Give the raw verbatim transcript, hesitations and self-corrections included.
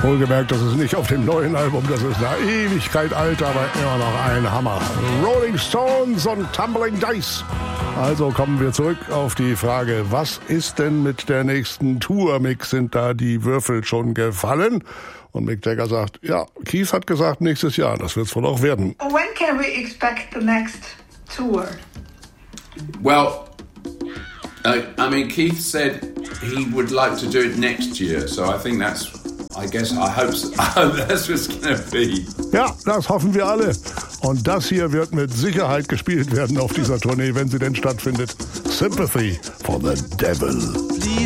Wohlgemerkt, das ist nicht auf dem neuen Album, das ist eine Ewigkeit alt, aber immer noch ein Hammer. Rolling Stones und Tumbling Dice. Also kommen wir zurück auf die Frage, was ist denn mit der nächsten Tour, Mick? Sind da die Würfel schon gefallen? Und Mick Jagger sagt, ja, Keith hat gesagt, nächstes Jahr, das wird's wohl auch werden. When can we expect the next tour? Well, uh, I mean, Keith said he would like to do it next year, so I think that's, I guess, I hope, so. I hope that's what's going to be. Ja, das hoffen wir alle. Und das hier wird mit Sicherheit gespielt werden auf dieser Tournee, wenn sie denn stattfindet. Sympathy for the Devil.